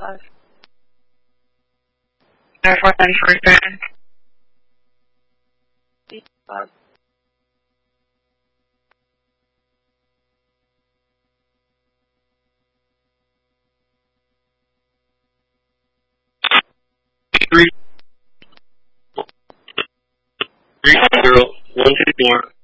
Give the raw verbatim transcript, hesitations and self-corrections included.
five. Therefore, then for return. Five. Three, three, zero, one, two, four.